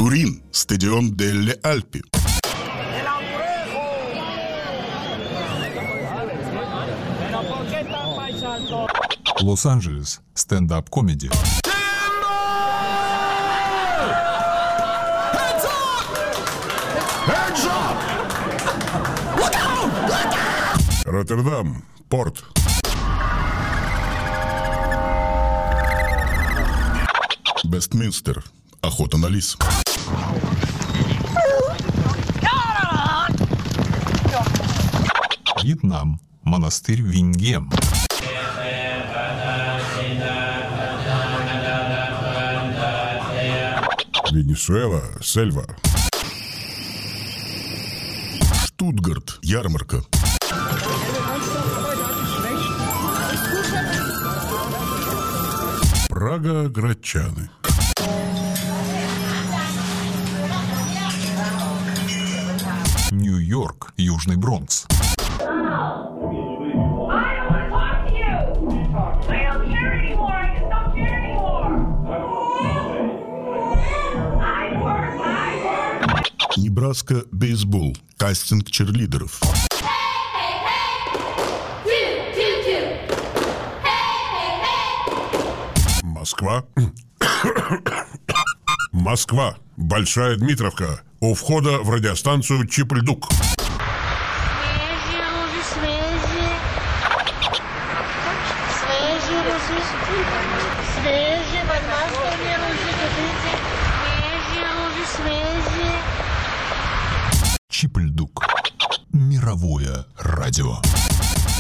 Турин, стадион Делле Альпи. Лос-Анджелес, стендап-комеди. Роттердам, порт. Вестминстер, охота на лис. Вьетнам, монастырь Вингем. Венесуэла, сельва. Штутгарт, ярмарка. Прага, гречаны. Нью-Йорк, Южный Бронкс. Небраска, бейсбол, кастинг черлидеров. Москва. Москва. Большая Дмитровка. У входа в радиостанцию Чипльдук. Чипльдук. Мировое радио.